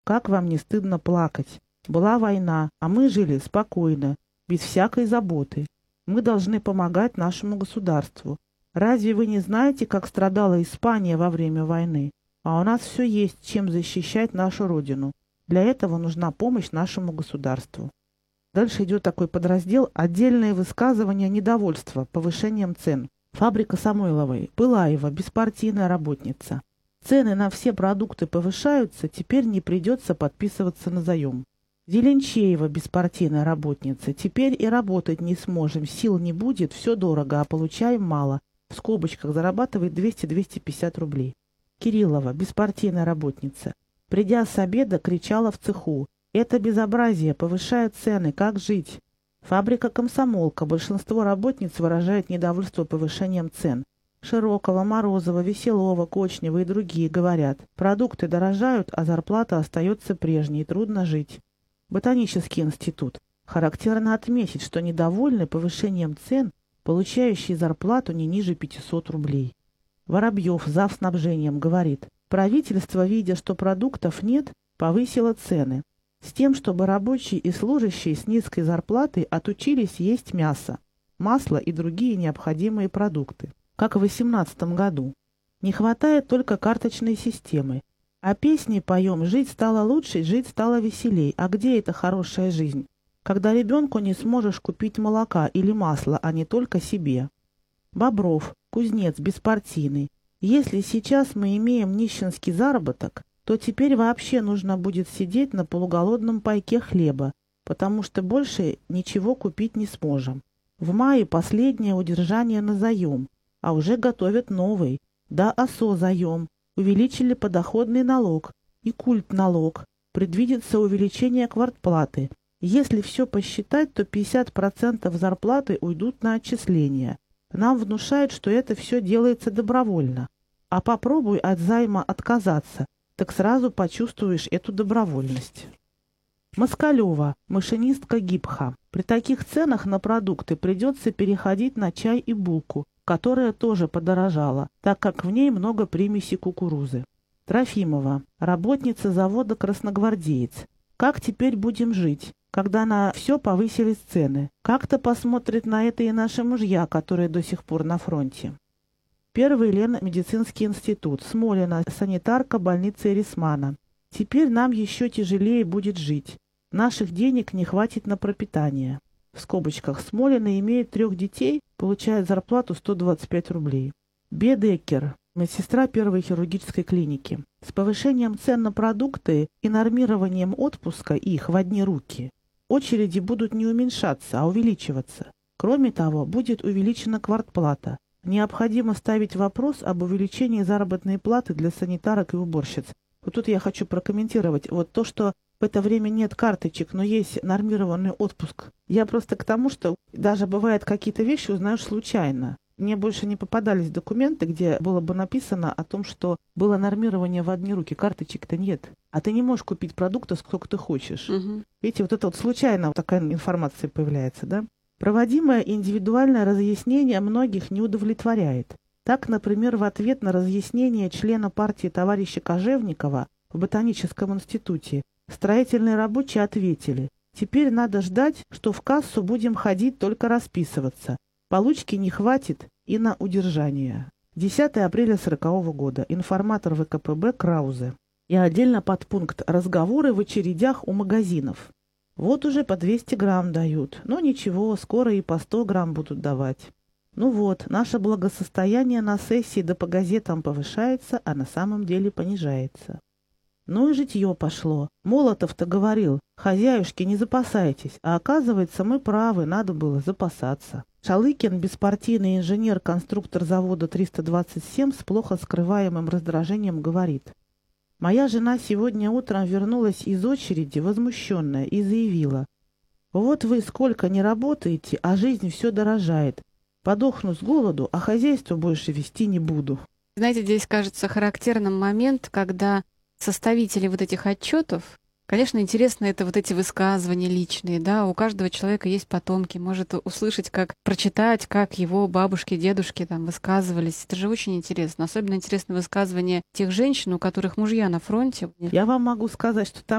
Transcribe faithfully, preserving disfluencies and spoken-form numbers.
Как вам не стыдно плакать? Была война, а мы жили спокойно, без всякой заботы. Мы должны помогать нашему государству. Разве вы не знаете, как страдала Испания во время войны? А у нас все есть, чем защищать нашу родину. Для этого нужна помощь нашему государству». Дальше идет такой подраздел «Отдельные высказывания недовольства повышением цен». Фабрика Самойловой. Пылаева, беспартийная работница. Цены на все продукты повышаются, теперь не придется подписываться на заем. Зеленчеева, беспартийная работница. Теперь и работать не сможем, сил не будет, все дорого, а получаем мало. В скобочках зарабатывает двести — двести пятьдесят рублей. Кириллова, беспартийная работница. Придя с обеда, кричала в цеху: «Это безобразие, повышают цены, как жить?» Фабрика «Комсомолка». Большинство работниц выражает недовольство повышением цен. Широкова, Морозова, Веселова, Кочнева и другие говорят: продукты дорожают, а зарплата остается прежней, трудно жить. Ботанический институт. Характерно отметить, что недовольны повышением цен, получающие зарплату не ниже пятисот рублей. Воробьев, зав. Снабжением, говорит: правительство, видя, что продуктов нет, повысило цены, с тем, чтобы рабочие и служащие с низкой зарплатой отучились есть мясо, масло и другие необходимые продукты, как в восемнадцатом году. Не хватает только карточной системы. А песни поем: «Жить стало лучше, жить стало веселей». А где эта хорошая жизнь, когда ребенку не сможешь купить молока или масла, а не только себе? Бобров, кузнец, беспартийный. Если сейчас мы имеем нищенский заработок, то теперь вообще нужно будет сидеть на полуголодном пайке хлеба, потому что больше ничего купить не сможем. В мае последнее удержание на заем, а уже готовят новый. Да, ОСО заем. Увеличили подоходный налог и культ-налог. Предвидится увеличение квартплаты. Если все посчитать, то пятьдесят процентов зарплаты уйдут на отчисления. Нам внушают, что это все делается добровольно. А попробуй от займа отказаться, так сразу почувствуешь эту добровольность. Москалева, машинистка ГИБХа. При таких ценах на продукты придется переходить на чай и булку, которая тоже подорожала, так как в ней много примесей кукурузы. Трофимова, работница завода «Красногвардеец». Как теперь будем жить, когда на все повысились цены? Как-то посмотрят на это и наши мужья, которые до сих пор на фронте. Первый Ленмедицинский институт. Смолина, санитарка больницы Эрисмана. Теперь нам еще тяжелее будет жить. Наших денег не хватит на пропитание. В скобочках: Смолина имеет трех детей, получает зарплату сто двадцать пять рублей. Бедекер, медсестра первой хирургической клиники. С повышением цен на продукты и нормированием отпуска их в одни руки очереди будут не уменьшаться, а увеличиваться. Кроме того, будет увеличена квартплата. Необходимо ставить вопрос об увеличении заработной платы для санитарок и уборщиц. Вот тут я хочу прокомментировать вот то, что в это время нет карточек, но есть нормированный отпуск. Я просто к тому, что даже бывает какие-то вещи узнаешь случайно. Мне больше не попадались документы, где было бы написано о том, что было нормирование в одни руки, карточек-то нет. А ты не можешь купить продукта, сколько ты хочешь. Угу. Видите, вот это вот случайно вот такая информация появляется, да? Проводимое индивидуальное разъяснение многих не удовлетворяет. Так, например, в ответ на разъяснение члена партии товарища Кожевникова в Ботаническом институте строительные рабочие ответили: «Теперь надо ждать, что в кассу будем ходить только расписываться. Получки не хватит и на удержание». десятое апреля сорокового года. Информатор ВКПБ Краузе. И отдельно подпункт «Разговоры в очередях у магазинов». Вот уже по двести грамм дают. Но ничего, скоро и по сто грамм будут давать. Ну вот, наше благосостояние на сессии да по газетам повышается, а на самом деле понижается. Ну и житье пошло. Молотов-то говорил: хозяюшки, не запасайтесь. А оказывается, мы правы, надо было запасаться. Шалыкин, беспартийный инженер-конструктор завода триста двадцать семь, с плохо скрываемым раздражением говорит: «Моя жена сегодня утром вернулась из очереди, возмущенная, и заявила: вот вы сколько не работаете, а жизнь все дорожает. Подохну с голоду, а хозяйство больше вести не буду». Знаете, здесь кажется характерным момент, когда составители вот этих отчетов, конечно, интересно это вот эти высказывания личные, да, у каждого человека есть потомки, может услышать, как прочитать, как его бабушки, дедушки там высказывались. Это же очень интересно. Особенно интересно высказывания тех женщин, у которых мужья на фронте. Я вам могу сказать, что там